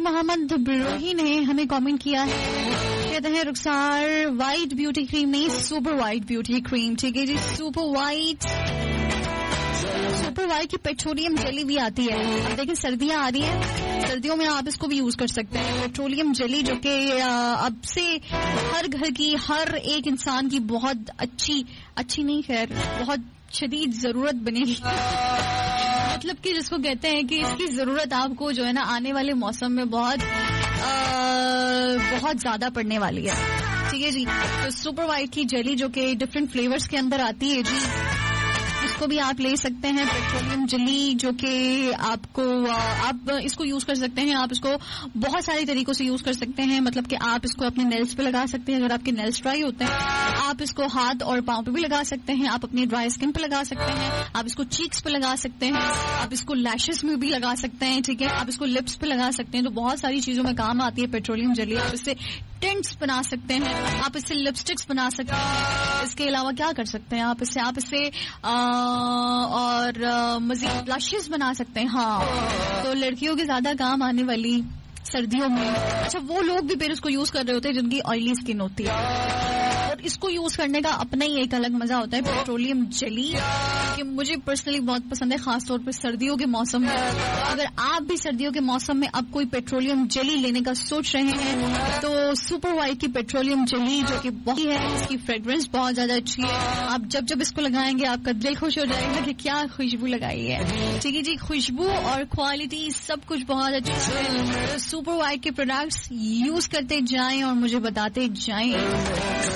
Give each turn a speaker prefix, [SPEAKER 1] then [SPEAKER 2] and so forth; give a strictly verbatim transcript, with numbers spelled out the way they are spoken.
[SPEAKER 1] मोहम्मद बिरोही ने हमें कमेंट किया है, कहते हैं रुखसार वाइट ब्यूटी क्रीम नहीं, सुपर वाइट ब्यूटी क्रीम। ठीक है जी, सुपर वाइट सुपर वाइट की पेट्रोलियम जेली भी आती है। अब देखिए सर्दियां आ रही हैं, सर्दियों में आप इसको भी यूज कर सकते हैं। पेट्रोलियम जेली जो कि अब से हर घर की, हर एक इंसान की बहुत अच्छी अच्छी नहीं खैर बहुत शदीद जरूरत बनेगी। मतलब कि जिसको कहते हैं कि इसकी जरूरत आपको जो है ना आने वाले मौसम में बहुत आ, बहुत ज्यादा पड़ने वाली है। ठीक है जी, तो सुपर वाइट की जेली जो कि डिफरेंट फ्लेवर्स के अंदर आती है जी, इसको भी आप ले सकते हैं। पेट्रोलियम जेली जो कि आपको आप इसको यूज कर सकते हैं, आप इसको बहुत सारे तरीकों से यूज कर सकते हैं। मतलब कि आप इसको अपने नेल्स पे लगा सकते हैं, अगर आपके नेल्स ड्राई होते हैं आप इसको हाथ और पांव पे भी लगा सकते हैं, आप अपनी ड्राई स्किन पे लगा सकते हैं, आप इसको चीक्स पे लगा सकते हैं, आप इसको लैशेस में भी लगा सकते हैं। ठीक है, आप इसको लिप्स पे लगा सकते हैं। तो बहुत सारी चीजों में काम आती है पेट्रोलियम जेली। आप इससे टिंट्स बना सकते हैं, आप इससे लिपस्टिक्स बना सकते हैं। इसके अलावा क्या कर सकते हैं आप इससे आप इससे और मजीद ब्लशेस बना सकते हैं। हाँ, तो लड़कियों के ज्यादा काम आने वाली सर्दियों में। अच्छा, वो लोग भी फिर इसको यूज कर रहे होते हैं जिनकी ऑयली स्किन होती है, और इसको यूज करने का अपना ही एक अलग मजा होता है। पेट्रोलियम जेली कि मुझे पर्सनली बहुत पसंद है, खासतौर पर सर्दियों के मौसम में। अगर आप भी सर्दियों के मौसम में अब कोई पेट्रोलियम जेली लेने का सोच रहे हैं तो सुपर वाइट की पेट्रोलियम जेली जो कि बहुत है, इसकी फ्रेग्रेंस बहुत ज्यादा अच्छी है। आप जब जब इसको लगाएंगे आपका दिल खुश हो जाएगा कि क्या खुशबू लगाई है। ठीक है जी, खुशबू और क्वालिटी सब कुछ बहुत अच्छा है। सुपर वाइट के प्रोडक्ट्स यूज करते जाएं और मुझे बताते जाएं।